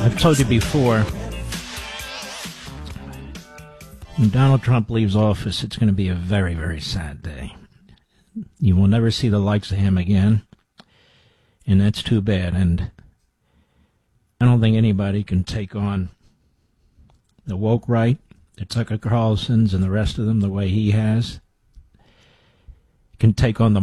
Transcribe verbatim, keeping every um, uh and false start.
I've told you before, when Donald Trump leaves office, it's going to be a very, very sad day. You will never see the likes of him again, and that's too bad. And I don't think anybody can take on the woke right, the Tucker Carlsons and the rest of them the way he has. Can take on the